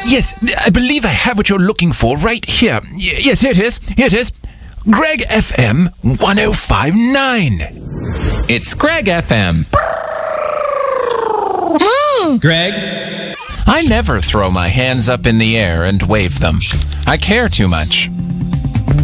Yes, I believe I have what you're looking for right here. Yes, here it is. Here it is. Greg FM 1059. It's Greg FM. Greg? I never throw my hands up in the air and wave them. I care too much.